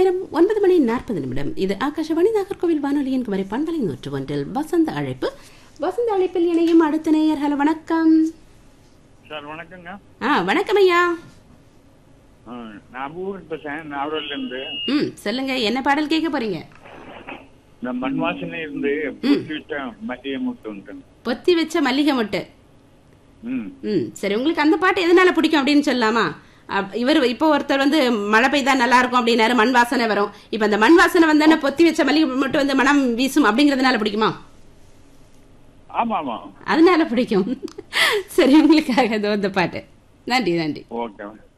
நேரம் 9:40. இது ஆகாஷவாணி நாகர்கோவில் வானொலியின் குமரி பண்பலை 101 வசந்த அழைப்பு. வசந்த அழைப்பில் இணையும் அடுத்த நேயர். ஹலோ, வணக்கம் சார். வணக்கங்க. வணக்கம் ஐயா. நான் ஊருக்கு பேசுறேன், நாவூர்ல இருந்து. சொல்லுங்க, என்ன பாடல் கேட்க போறீங்க? இந்த மண் வாசனை இருந்து பொத்தி வச்ச மல்லிகை முட்டு. பொத்தி வச்ச மல்லிகை முட்டு. சரி, உங்களுக்கு அந்த பாட்டு எதனால பிடிக்கும் அப்படின்னு சொல்லலாமா? இவர் இப்போ ஒருத்தர் வந்து மழை பெய்தா நல்லா இருக்கும் அப்படின்னாரு, மண் வாசனை வரும். இப்ப அந்த மண் வாசனை வந்தா பொத்தி வச்ச மல்லிகை மட்டும் வந்து மனம் வீசும் அப்படிங்கறதுனால பிடிக்குமா? ஆமா ஆமா, அதனால பிடிக்கும். சரி, உங்களுக்காக இந்த பாட்டு. நன்றி நன்றி. ஓகே.